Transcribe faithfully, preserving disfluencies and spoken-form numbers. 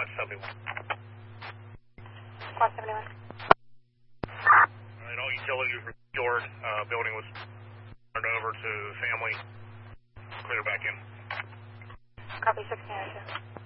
Quad seventy-one. Quad seventy-one. All right, all utilities were secured. Uh, building was turned over to family. Clear back in. Copy sixteen oh two.